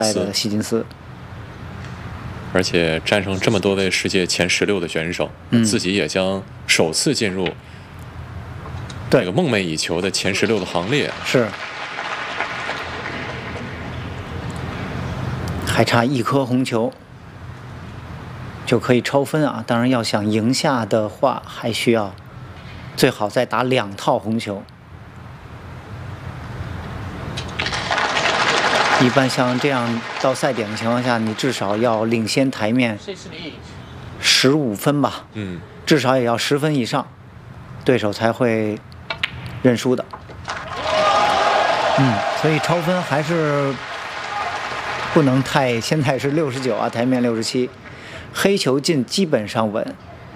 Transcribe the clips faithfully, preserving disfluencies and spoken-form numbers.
的希金斯。 而且战胜这么多位世界前十六的选手，嗯、自己也将首次进入这个梦寐以求的前十六的行列。 是，还差一颗红球就可以超分啊！当然，要想赢下的话，还需要最好再打两套红球。一般像这样到赛点的情况下，你至少要领先台面十五分吧， 嗯， 至少也要十分以上，对手才会认输的。嗯，所以超分还是不能太，现在是六十九啊，台面六十七，黑球进基本上稳。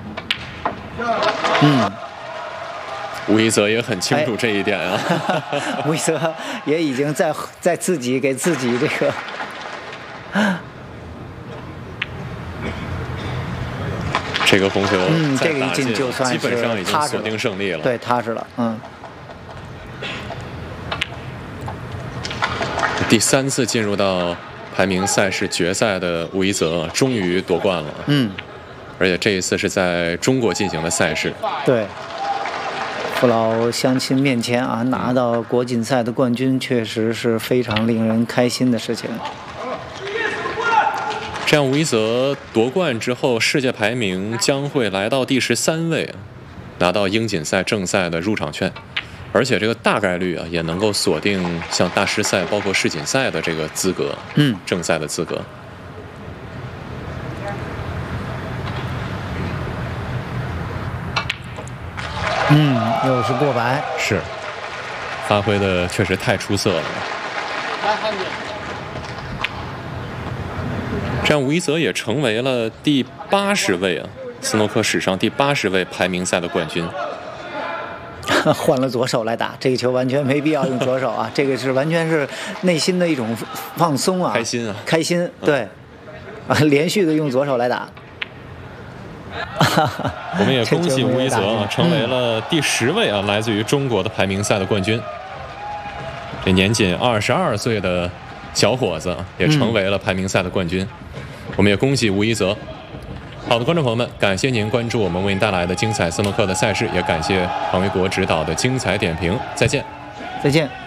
嗯。 吴一泽也很清楚这一点啊， 哎、吴一泽也已经在在自己给自己这个， 这个红球， 嗯，这个一进就算是基本上已经锁定胜利了， 对，踏实了，嗯。 第三次进入到排名赛事决赛的吴一泽终于夺冠了， 嗯， 而且这一次是在中国进行的赛事， 对。父老乡亲面前啊，拿到国锦赛的冠军，确实是非常令人开心的事情。 这样，吴一泽夺冠之后，世界排名将会来到第十三位，拿到英锦赛正赛的入场券，而且这个大概率啊，也能够锁定像大师赛、包括世锦赛的这个资格， 嗯， 正赛的资格。 嗯，又是过百， 是，发挥的确实太出色了。这样，吴一泽也成为了第八十位啊，斯诺克史上第八十位排名赛的冠军。 换了左手来打这个球，完全没必要用左手啊！这个是完全是内心的一种放松啊， 开心啊， 开心，对，啊，连续的用左手来打。 我们也恭喜吴一泽啊，成为了第十位啊，来自于中国的排名赛的冠军。这年仅二十二岁的小伙子也成为了排名赛的冠军，我们也恭喜吴一泽。好的，观众朋友们，感谢您关注我们为您带来的精彩斯诺克的赛事，也感谢庞维国指导的精彩点评。再见， 再见。